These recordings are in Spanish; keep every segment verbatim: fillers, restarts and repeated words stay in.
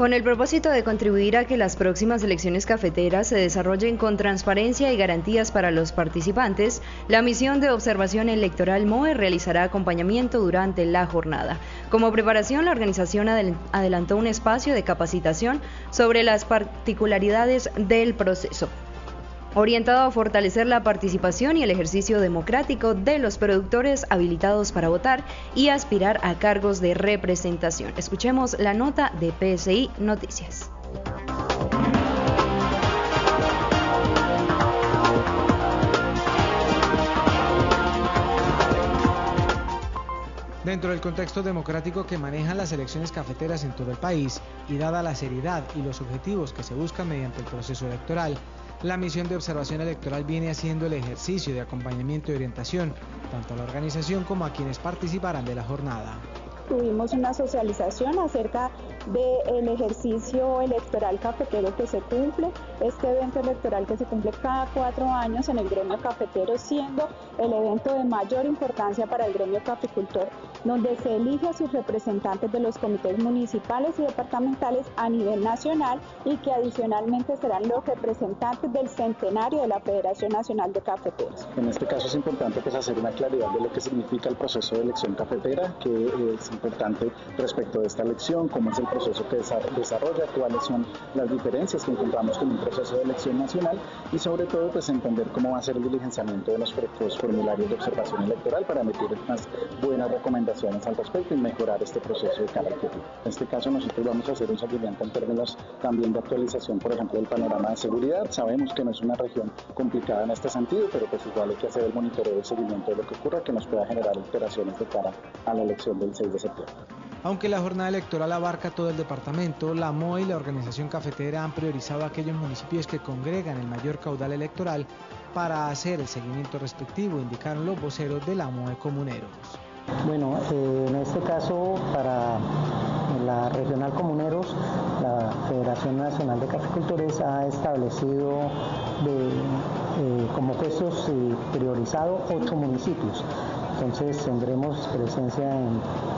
Con el propósito de contribuir a que las próximas elecciones cafeteras se desarrollen con transparencia y garantías para los participantes, la Misión de Observación Electoral M O E realizará acompañamiento durante la jornada. Como preparación, la organización adelantó un espacio de capacitación sobre las particularidades del proceso, orientado a fortalecer la participación y el ejercicio democrático de los productores habilitados para votar y aspirar a cargos de representación. Escuchemos la nota de P S I Noticias. Dentro del contexto democrático que manejan las elecciones cafeteras en todo el país y dada la seriedad y los objetivos que se buscan mediante el proceso electoral, la Misión de Observación Electoral viene haciendo el ejercicio de acompañamiento y orientación, tanto a la organización como a quienes participarán de la jornada. Tuvimos una socialización acerca del ejercicio electoral cafetero que se cumple, este evento electoral que se cumple cada cuatro años en el gremio cafetero, siendo el evento de mayor importancia para el gremio caficultor, donde se elige a sus representantes de los comités municipales y departamentales a nivel nacional y que adicionalmente serán los representantes del centenario de la Federación Nacional de Cafeteros. En este caso es importante pues, hacer una claridad de lo que significa el proceso de elección cafetera, que es importante respecto de esta elección, cómo es el proceso que desarrolla, cuáles son las diferencias que encontramos con un proceso de elección nacional y sobre todo pues entender cómo va a ser el diligenciamiento de los formularios de observación electoral para emitir unas buenas recomendaciones al respecto y mejorar este proceso de cara al futuro. En este caso nosotros vamos a hacer un seguimiento en términos también de actualización, por ejemplo, del panorama de seguridad. Sabemos que no es una región complicada en este sentido, pero pues igual hay que hacer el monitoreo y el seguimiento de lo que ocurra que nos pueda generar alteraciones de cara a la elección del seis de septiembre. Aunque la jornada electoral abarca todo el departamento, la M O E y la organización cafetera han priorizado aquellos municipios que congregan el mayor caudal electoral para hacer el seguimiento respectivo, indicaron los voceros de la M O E Comuneros. Bueno, eh, en este caso para la Regional Comuneros, la Federación Nacional de Caficultores ha establecido de, eh, como puestos eh, priorizados ocho municipios. Entonces tendremos presencia en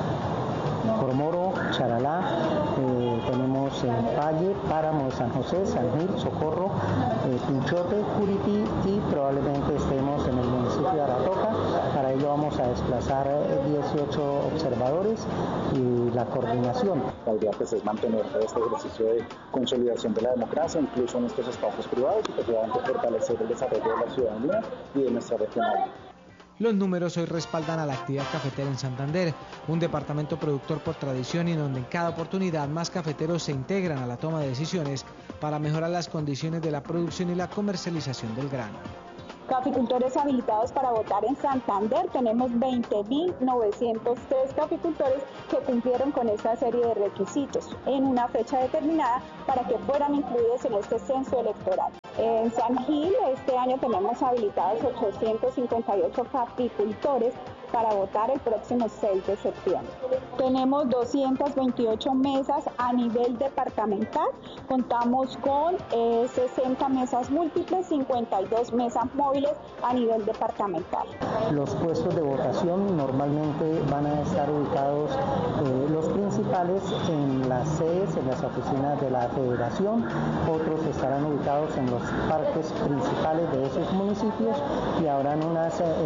Coromoro, Charalá, eh, tenemos en Valle, Páramo de San José, San Gil, Socorro, eh, Pinchote, Curití y probablemente estemos en el municipio de Aratoca. Para ello vamos a desplazar dieciocho observadores y la coordinación. La idea pues, es mantener este ejercicio de consolidación de la democracia, incluso en estos espacios privados, y pues, fortalecer el desarrollo de la ciudadanía y de nuestra región. Los números hoy respaldan a la actividad cafetera en Santander, un departamento productor por tradición y donde en cada oportunidad más cafeteros se integran a la toma de decisiones para mejorar las condiciones de la producción y la comercialización del grano. Caficultores habilitados para votar en Santander, tenemos veinte mil novecientos tres caficultores que cumplieron con esta serie de requisitos en una fecha determinada para que fueran incluidos en este censo electoral. En San Gil este año tenemos habilitados ochocientos cincuenta y ocho caficultores para votar el próximo seis de septiembre. Tenemos doscientas veintiocho mesas a nivel departamental, contamos con eh, sesenta mesas múltiples, cincuenta y dos mesas móviles a nivel departamental. Los puestos de votación normalmente van a estar ubicados eh, los principales en las sedes, en las oficinas de la Federación, otros estarán ubicados en los parques principales de esos municipios y habrán unas eh,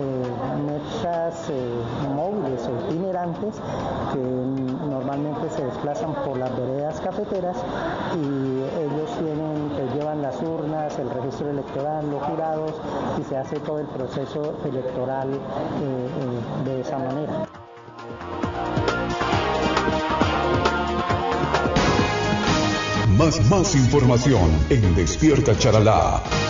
mesas eh, móviles o itinerantes que normalmente se desplazan por las veredas cafeteras y ellos tienen, pues, llevan las urnas, el registro electoral, los jurados y se hace todo el proceso electoral eh, eh, de esa manera. Más, más información en Despierta Charalá.